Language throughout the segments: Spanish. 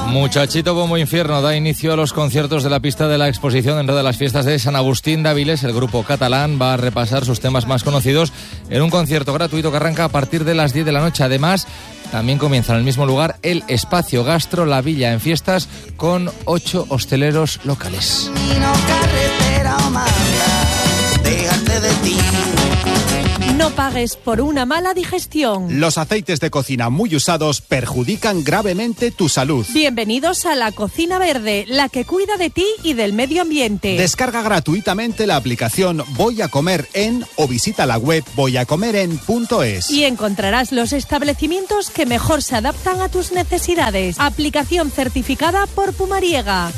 Muchachito Bombo Infierno da inicio a los conciertos de la pista de la exposición dentro de las fiestas de San Agustín de Áviles. El grupo catalán va a repasar sus temas más conocidos en un concierto gratuito que arranca a partir de las 10 de la noche. Además, también comienza en el mismo lugar el Espacio Gastro La Villa en fiestas con 8 hosteleros locales. No pagues por una mala digestión. Los aceites de cocina muy usados perjudican gravemente tu salud. Bienvenidos a la Cocina Verde, la que cuida de ti y del medio ambiente. Descarga gratuitamente la aplicación Voy a Comer En o visita la web voyacomeren.es. Y encontrarás los establecimientos que mejor se adaptan a tus necesidades. Aplicación certificada por Pumariega.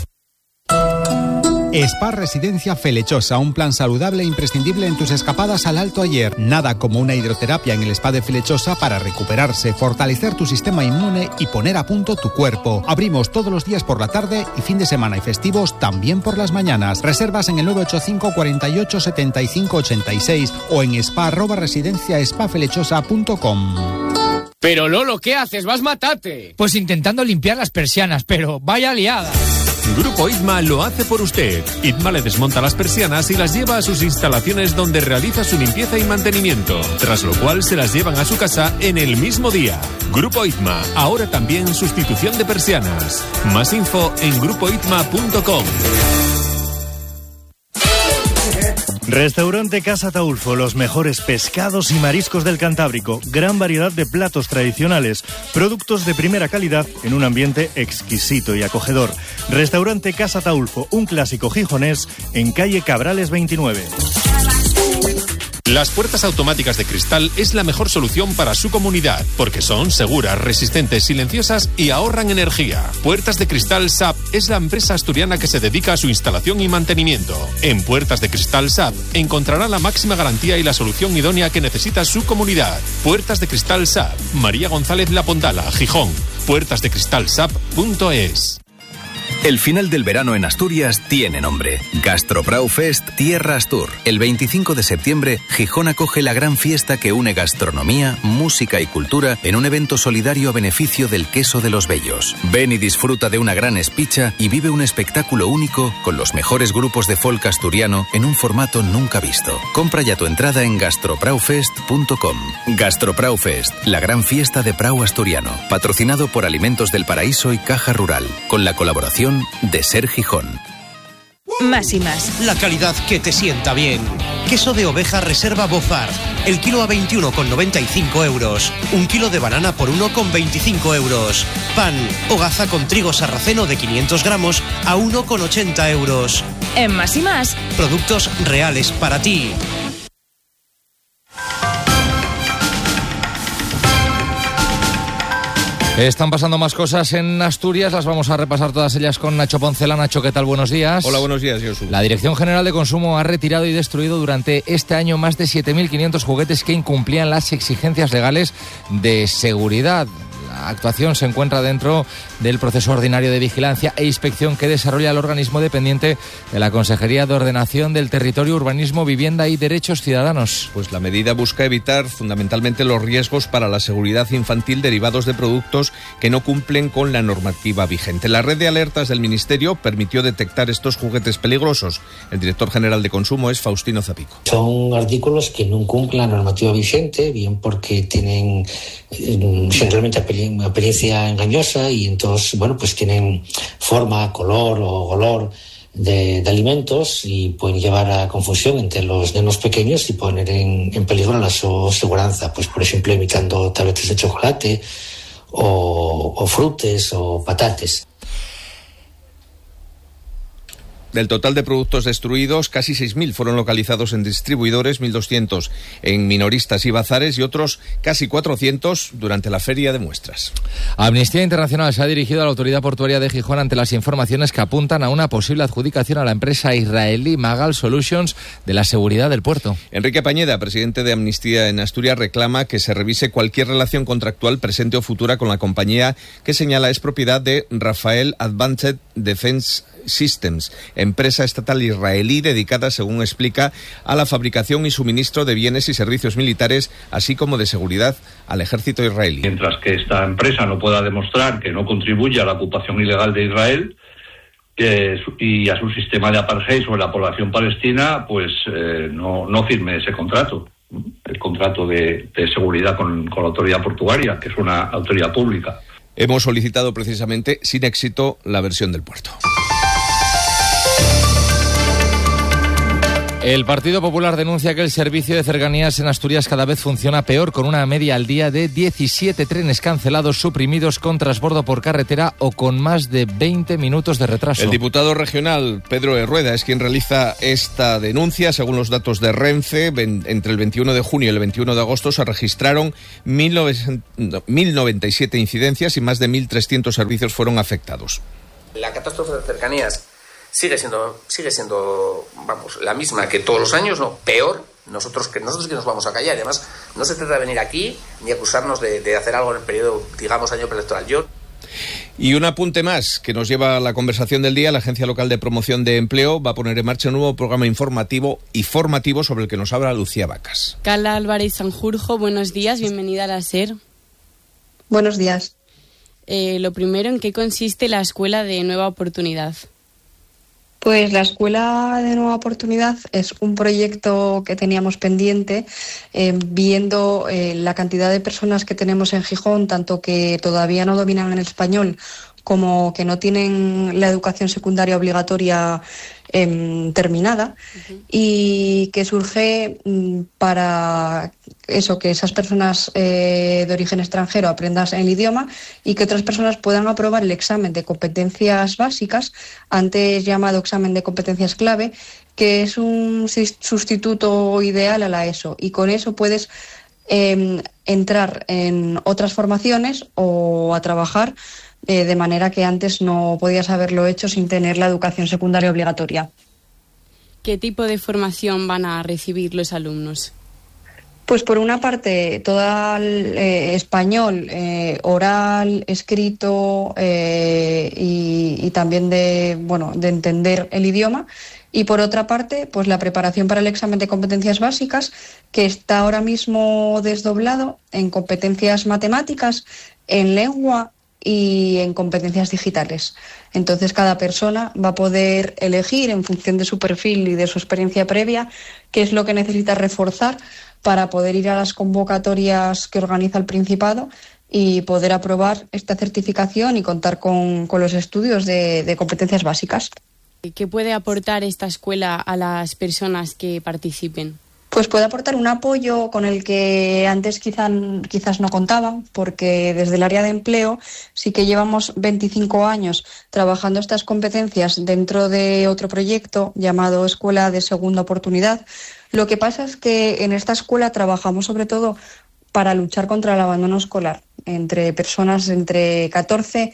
Spa Residencia Felechosa, un plan saludable e imprescindible en tus escapadas al Alto Ayer. Nada como una hidroterapia en el Spa de Felechosa para recuperarse, fortalecer tu sistema inmune y poner a punto tu cuerpo. Abrimos todos los días por la tarde y fin de semana y festivos también por las mañanas. Reservas en el 985 48 75 86 o en spa@residenciaspafelechosa.com. Pero Lolo, ¿qué haces? ¡Vas matate! Pues intentando limpiar las persianas, pero vaya liada. Grupo ITMA lo hace por usted. ITMA le desmonta las persianas y las lleva a sus instalaciones donde realiza su limpieza y mantenimiento, tras lo cual se las llevan a su casa en el mismo día. Grupo ITMA, ahora también sustitución de persianas. Más info en grupoitma.com. Restaurante Casa Taulfo, los mejores pescados y mariscos del Cantábrico, gran variedad de platos tradicionales, productos de primera calidad en un ambiente exquisito y acogedor. Restaurante Casa Taulfo, un clásico gijonés en calle Cabrales 29. Las puertas automáticas de cristal es la mejor solución para su comunidad, porque son seguras, resistentes, silenciosas y ahorran energía. Puertas de Cristal SAP es la empresa asturiana que se dedica a su instalación y mantenimiento. En Puertas de Cristal SAP encontrará la máxima garantía y la solución idónea que necesita su comunidad. Puertas de Cristal SAP, María González La Pondala, Gijón. puertasdecristalsap.es. El final del verano en Asturias tiene nombre. Gastrobrau Fest Tierra Astur. El 25 de septiembre, Gijón acoge la gran fiesta que une gastronomía, música y cultura en un evento solidario a beneficio del queso de los Bellos. Ven y disfruta de una gran espicha y vive un espectáculo único con los mejores grupos de folk asturiano en un formato nunca visto. Compra ya tu entrada en gastrobraufest.com. Gastrobrau Fest, la gran fiesta de Prau asturiano. Patrocinado por Alimentos del Paraíso y Caja Rural, con la colaboración de Ser Gijón. Más y más. La calidad que te sienta bien. Queso de oveja Reserva Bofar. El kilo a 21,95 euros. Un kilo de banana por 1,25 euros. Pan o gaza con trigo sarraceno de 500 gramos a 1,80 euros. En Más y más. Productos reales para ti. Están pasando más cosas en Asturias, las vamos a repasar todas ellas con Nacho Poncela. Nacho, ¿qué tal? Buenos días. Hola, buenos días, Josu. La Dirección General de Consumo ha retirado y destruido durante este año más de 7.500 juguetes que incumplían las exigencias legales de seguridad. La actuación se encuentra dentro del proceso ordinario de vigilancia e inspección que desarrolla el organismo dependiente de la Consejería de Ordenación del Territorio, Urbanismo, Vivienda y Derechos Ciudadanos. Pues la medida busca evitar fundamentalmente los riesgos para la seguridad infantil derivados de productos que no cumplen con la normativa vigente. La red de alertas del Ministerio permitió detectar estos juguetes peligrosos. El director general de Consumo es Faustino Zapico. Son artículos que no cumplen la normativa vigente, bien porque tienen generalmente apariencia engañosa y entonces, bueno, pues tienen forma, color o olor de alimentos y pueden llevar a confusión entre los nenos pequeños y poner en peligro la su seguridad, pues por ejemplo imitando tabletas de chocolate o frutas o patates. Del total de productos destruidos, casi 6.000 fueron localizados en distribuidores, 1.200 en minoristas y bazares y otros casi 400 durante la feria de muestras. Amnistía Internacional se ha dirigido a la Autoridad Portuaria de Gijón ante las informaciones que apuntan a una posible adjudicación a la empresa israelí Magal Solutions de la seguridad del puerto. Enrique Pañeda, presidente de Amnistía en Asturias, reclama que se revise cualquier relación contractual presente o futura con la compañía que señala es propiedad de Rafael Advanced Defense Systems, empresa estatal israelí dedicada, según explica, a la fabricación y suministro de bienes y servicios militares, así como de seguridad al ejército israelí. Mientras que esta empresa no pueda demostrar que no contribuye a la ocupación ilegal de Israel y a su sistema de apartheid sobre la población palestina, pues no firme ese contrato. El contrato de seguridad con la autoridad portuaria, que es una autoridad pública. Hemos solicitado precisamente, sin éxito, la versión del puerto. El Partido Popular denuncia que el servicio de cercanías en Asturias cada vez funciona peor, con una media al día de 17 trenes cancelados, suprimidos, con transbordo por carretera o con más de 20 minutos de retraso. El diputado regional Pedro Rueda es quien realiza esta denuncia. Según los datos de Renfe, entre el 21 de junio y el 21 de agosto se registraron 1.097 incidencias y más de 1.300 servicios fueron afectados. La catástrofe de cercanías sigue siendo, vamos, la misma que todos los años, no, peor. Nosotros que nos vamos a callar. Y además, no se trata de venir aquí ni acusarnos de hacer algo en el periodo, digamos, año preelectoral. Y un apunte más que nos lleva a la conversación del día. La Agencia Local de Promoción de Empleo va a poner en marcha un nuevo programa informativo y formativo sobre el que nos habla Lucía Vacas. Carla Álvarez Sanjurjo, buenos días, bienvenida a la SER. Buenos días. Lo primero, ¿en qué consiste la Escuela de Nueva Oportunidad? Pues la Escuela de Nueva Oportunidad es un proyecto que teníamos pendiente, viendo la cantidad de personas que tenemos en Gijón, tanto que todavía no dominan el español como que no tienen la educación secundaria obligatoria terminada, y que surge para eso, que esas personas de origen extranjero aprendan el idioma y que otras personas puedan aprobar el examen de competencias básicas, antes llamado examen de competencias clave, que es un sustituto ideal a la ESO, y con eso puedes entrar en otras formaciones o a trabajar de manera que antes no podías haberlo hecho sin tener la educación secundaria obligatoria. ¿Qué tipo de formación van a recibir los alumnos? Pues por una parte, todo el español, oral, escrito y también de entender el idioma. Y por otra parte, pues la preparación para el examen de competencias básicas, que está ahora mismo desdoblado en competencias matemáticas, en lengua y en competencias digitales. Entonces cada persona va a poder elegir, en función de su perfil y de su experiencia previa, qué es lo que necesita reforzar para poder ir a las convocatorias que organiza el Principado y poder aprobar esta certificación y contar con los estudios de competencias básicas. ¿Qué puede aportar esta escuela a las personas que participen? Pues puede aportar un apoyo con el que antes quizás no contaban, porque desde el área de empleo sí que llevamos 25 años trabajando estas competencias dentro de otro proyecto llamado Escuela de Segunda Oportunidad. Lo que pasa es que en esta escuela trabajamos sobre todo para luchar contra el abandono escolar entre personas entre 14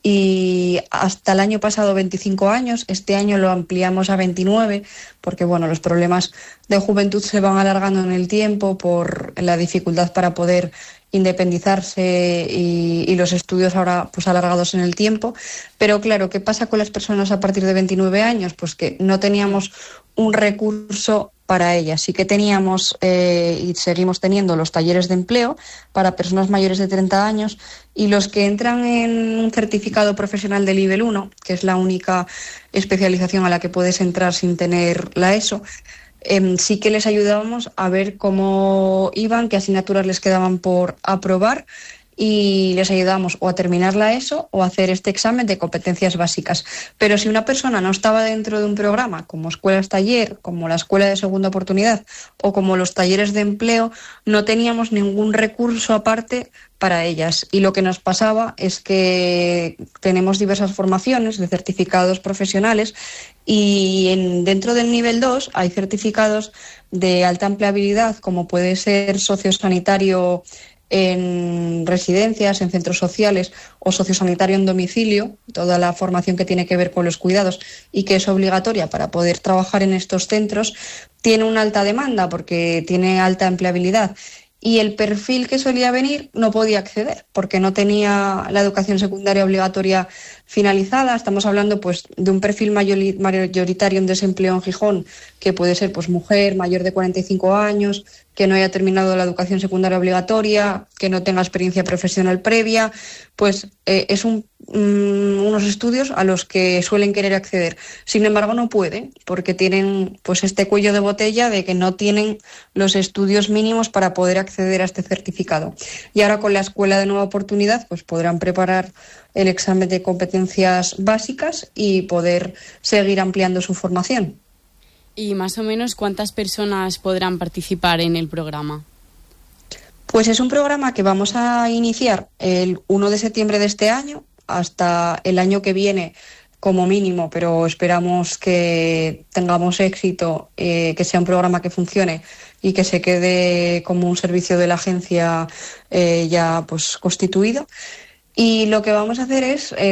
y hasta el año pasado 25 años. Este año lo ampliamos a 29 porque los problemas de juventud se van alargando en el tiempo por la dificultad para poder independizarse y los estudios ahora pues alargados en el tiempo. Pero claro, ¿qué pasa con las personas a partir de 29 años? Pues que no teníamos un recurso para ellas. Sí que teníamos y seguimos teniendo los talleres de empleo para personas mayores de 30 años, y los que entran en un certificado profesional de nivel 1, que es la única especialización a la que puedes entrar sin tener la ESO, sí que les ayudábamos a ver cómo iban, qué asignaturas les quedaban por aprobar, y les ayudábamos o a terminar la ESO o a hacer este examen de competencias básicas. Pero si una persona no estaba dentro de un programa como escuelas taller, como la Escuela de Segunda Oportunidad o como los talleres de empleo, no teníamos ningún recurso aparte para ellas. Y lo que nos pasaba es que tenemos diversas formaciones de certificados profesionales, y dentro del nivel 2 hay certificados de alta empleabilidad, como puede ser sociosanitario en residencias, en centros sociales, o sociosanitario en domicilio, toda la formación que tiene que ver con los cuidados y que es obligatoria para poder trabajar en estos centros. Tiene una alta demanda porque tiene alta empleabilidad y el perfil que solía venir no podía acceder porque no tenía la educación secundaria obligatoria finalizada. Estamos hablando pues de un perfil mayoritario en desempleo en Gijón, que puede ser pues mujer mayor de 45 años, que no haya terminado la educación secundaria obligatoria, que no tenga experiencia profesional previa, pues es unos estudios a los que suelen querer acceder. Sin embargo, no pueden, porque tienen pues este cuello de botella de que no tienen los estudios mínimos para poder acceder a este certificado. Y ahora con la Escuela de Nueva Oportunidad pues podrán preparar el examen de competencias básicas y poder seguir ampliando su formación. ¿Y más o menos cuántas personas podrán participar en el programa? Pues es un programa que vamos a iniciar el 1 de septiembre de este año hasta el año que viene como mínimo, pero esperamos que tengamos éxito, que sea un programa que funcione y que se quede como un servicio de la agencia ya pues constituido. Y lo que vamos a hacer es